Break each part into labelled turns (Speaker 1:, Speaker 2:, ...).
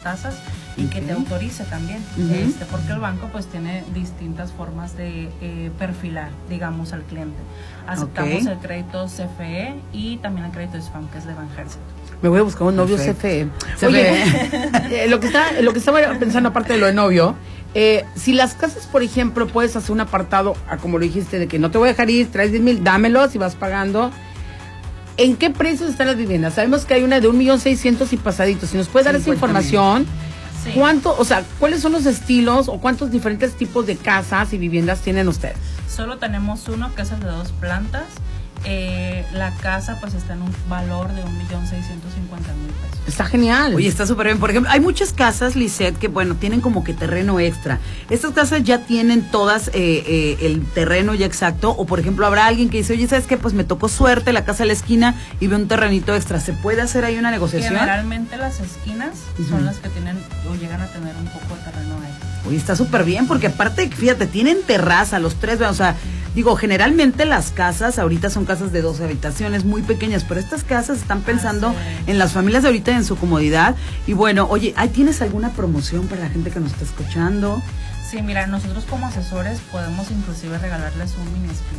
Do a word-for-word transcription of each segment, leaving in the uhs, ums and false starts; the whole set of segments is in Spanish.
Speaker 1: tasas y okay. que te autorice también, uh-huh. este, porque el banco pues tiene distintas formas de eh, perfilar, digamos, al cliente. Aceptamos okay. el crédito C F E y también el crédito S F A M, que es de Banjército.
Speaker 2: Me voy a buscar un novio Perfecto. C F E. Oye, eh, lo que está, lo que estaba pensando aparte de lo de novio, eh, si las casas, por ejemplo, puedes hacer un apartado, como lo dijiste, de que no te voy a dejar ir, traes diez mil, dámelos y vas pagando. ¿En qué precios están las viviendas? Sabemos que hay una de un millón seiscientos y pasaditos. Si nos puedes dar esa información, sí. ¿cuánto, o sea, cuáles son los estilos o cuántos diferentes tipos de casas y viviendas tienen ustedes?
Speaker 1: Solo tenemos uno que es el de dos plantas. Eh, la casa pues está en un valor de un millón seiscientos cincuenta mil pesos.
Speaker 2: Está genial.
Speaker 3: Oye, está súper bien. Por ejemplo, hay muchas casas, Lisette, que bueno, tienen como que terreno extra. Estas casas ya tienen todas eh, eh, el terreno ya exacto. O por ejemplo, habrá alguien que dice, oye, ¿sabes qué? Pues me tocó suerte la casa de la esquina y veo un terrenito extra. ¿Se puede hacer ahí una negociación?
Speaker 1: Generalmente las esquinas uh-huh. son las que tienen o llegan a tener un poco de terreno extra.
Speaker 3: Oye, está súper bien porque aparte, fíjate, tienen terraza los tres, o sea, digo, generalmente las casas ahorita son casas de dos habitaciones muy pequeñas, pero estas casas están pensando ah, sí. en las familias de ahorita, en su comodidad. Y bueno, oye, ¿ahí tienes alguna promoción para la gente que nos está escuchando?
Speaker 1: Sí, mira, nosotros como asesores podemos inclusive regalarles un mini split.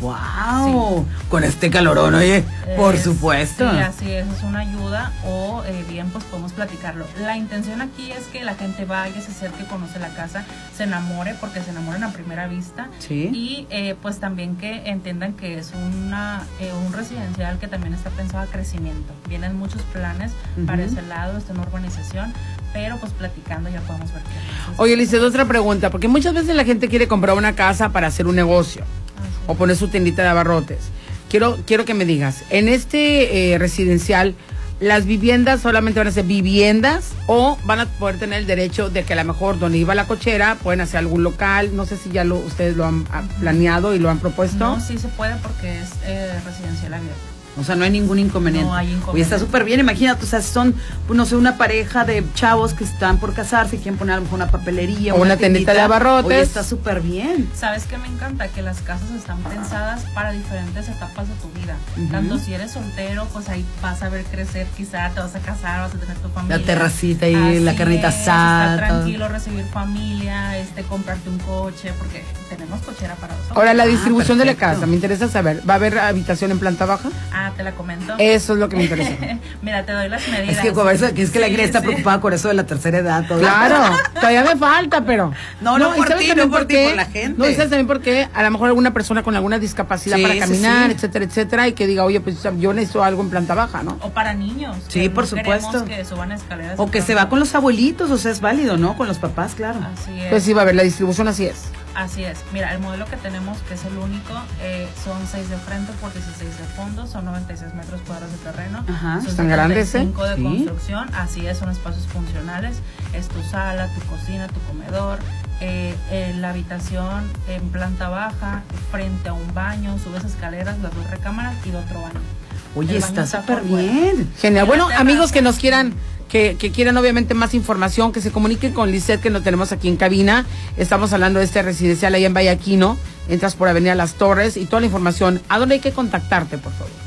Speaker 3: ¡Wow! Sí. Con este calorón, oye, es, por supuesto.
Speaker 1: Sí, así es, es una ayuda o eh, bien, pues podemos platicarlo. La intención aquí es que la gente vaya, se acerque, conoce la casa, se enamore, porque se enamoran a primera vista.
Speaker 3: Sí.
Speaker 1: Y eh, pues también que entiendan que es una eh, un residencial que también está pensado a crecimiento. Vienen muchos planes uh-huh. para ese lado, está en urbanización, pero pues platicando ya podemos ver qué es.
Speaker 2: Oye, Lisette, otra pregunta, porque muchas veces la gente quiere comprar una casa para hacer un negocio. O poner su tiendita de abarrotes. Quiero, quiero que me digas, en este eh, residencial, ¿las viviendas solamente van a ser viviendas o van a poder tener el derecho de que a lo mejor donde iba la cochera pueden hacer algún local? No sé si ya lo, ustedes lo han planeado y lo han propuesto.
Speaker 1: No, sí se puede porque es eh, residencial abierto.
Speaker 3: O sea, no hay ningún inconveniente.
Speaker 1: No hay inconveniente.
Speaker 3: Oye, está súper bien, imagínate, o sea, son, no sé, una pareja de chavos que están por casarse y quieren poner a lo mejor una papelería.
Speaker 2: O una, una tendita de abarrotes.
Speaker 3: Oye, está súper bien.
Speaker 1: ¿Sabes qué me encanta? Que las casas están pensadas para diferentes etapas de tu vida. Uh-huh. Tanto si eres soltero, pues ahí vas a ver crecer, quizá te vas a casar, vas a tener tu familia.
Speaker 3: La terracita y
Speaker 1: Así
Speaker 3: la carnita asada.
Speaker 1: Estar tranquilo, recibir familia, este, comprarte un coche, porque tenemos cochera para dos.
Speaker 2: Ahora, la distribución ah, de la casa, me interesa saber, ¿va a haber habitación en planta baja?
Speaker 1: Ah, te la comento.
Speaker 2: Eso es lo que me interesa.
Speaker 1: Mira, te doy las medidas.
Speaker 3: Es que, como eso, que, es que sí, la iglesia está sí. preocupada por eso de la tercera edad. Todo.
Speaker 2: Claro, todavía me falta, pero...
Speaker 3: No, no, no por ti, no por ti, por la gente.
Speaker 2: No, y sabes también porque a lo mejor alguna persona con alguna discapacidad sí, para caminar, sí, sí. etcétera, etcétera, y que diga, oye, pues yo necesito algo en planta baja, ¿no?
Speaker 1: O para niños.
Speaker 3: Sí, por
Speaker 1: no
Speaker 3: supuesto.
Speaker 1: Que suban escaleras.
Speaker 3: O que se va con los abuelitos, o sea, es válido, ¿no? Con los papás, claro.
Speaker 1: Así es.
Speaker 2: Pues sí, va a haber la distribución, así es.
Speaker 1: Así es. Mira, el modelo que tenemos, que es el único, eh, son seis de frente por dieciséis de fondo, son noventa y seis metros cuadrados de terreno.
Speaker 2: Ajá, son están grandes, ¿eh?
Speaker 1: cinco de
Speaker 2: sí.
Speaker 1: construcción, así es, son espacios funcionales. Es tu sala, tu cocina, tu comedor, eh, eh, la habitación en planta baja, frente a un baño, subes escaleras, las dos recámaras y otro baño.
Speaker 3: Oye, está súper bien.
Speaker 2: Genial. Bueno, amigos que nos quieran... Que, que quieran obviamente más información, que se comuniquen con Lisette, que lo tenemos aquí en cabina. Estamos hablando de este residencial ahí en Vallaquino. Entras por Avenida Las Torres y toda la información. ¿A dónde hay que contactarte, por favor?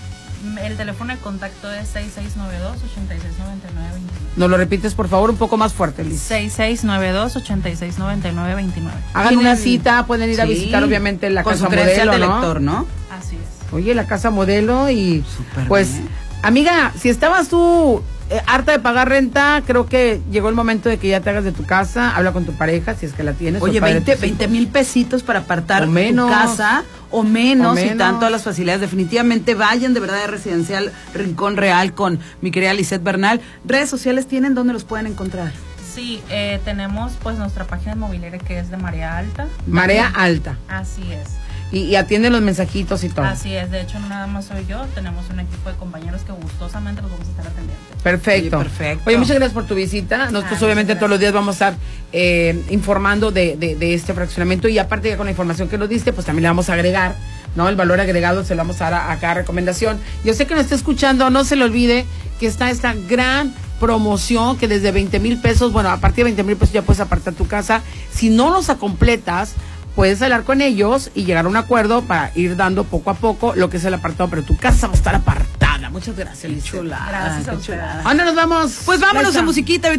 Speaker 1: El teléfono de contacto es seis seis nueve dos, ocho seis nueve nueve dos nueve.
Speaker 2: ¿Nos lo repites, por favor, un poco más fuerte, Liz?
Speaker 1: seis seis nueve dos, ocho seis nueve nueve dos nueve.
Speaker 2: Hagan una cita, pueden ir sí. a visitar obviamente la
Speaker 3: con
Speaker 2: casa
Speaker 3: su
Speaker 2: modelo,
Speaker 3: de
Speaker 2: ¿no?
Speaker 3: lector, ¿no?
Speaker 1: Así es.
Speaker 2: Oye, la casa modelo y
Speaker 3: Super
Speaker 2: pues,
Speaker 3: bien.
Speaker 2: Amiga, si estabas tú... Eh, harta de pagar renta, creo que llegó el momento de que ya te hagas de tu casa, habla con tu pareja, si es que la tienes.
Speaker 3: Oye, veinte mil pesitos para apartar
Speaker 2: o menos,
Speaker 3: tu casa, o menos,
Speaker 2: o menos,
Speaker 3: y tanto a las facilidades. Definitivamente vayan de verdad de Residencial Rincón Real con mi querida Lisette Bernal. ¿Redes sociales tienen? ¿Dónde los pueden encontrar?
Speaker 1: Sí, eh, tenemos pues nuestra página inmobiliaria que es de Marea Alta.
Speaker 2: Marea Alta.
Speaker 1: Así es.
Speaker 2: Y, y atienden los mensajitos y todo.
Speaker 1: Así es, de hecho no nada más soy yo, tenemos un equipo de compañeros que gustosamente los vamos a estar atendiendo.
Speaker 2: Perfecto.
Speaker 3: Sí, perfecto.
Speaker 2: Oye, muchas gracias por tu visita. Nosotros ah, obviamente todos los días vamos a estar eh, informando de, de, de este fraccionamiento y aparte ya con la información que nos diste, pues también le vamos a agregar, ¿no? El valor agregado se lo vamos a dar a, a cada recomendación. Yo sé que nos está escuchando, no se le olvide que está esta gran promoción que desde veinte mil pesos, bueno, a partir de veinte mil pesos ya puedes apartar tu casa. Si no los acompletas, puedes hablar con ellos y llegar a un acuerdo para ir dando poco a poco lo que es el apartado, pero tu casa va a estar apartada. Muchas gracias, Lisette.
Speaker 3: Chulada.
Speaker 1: Gracias a ustedes.
Speaker 2: ¿A dónde nos vamos?
Speaker 3: Pues vámonos a musiquita.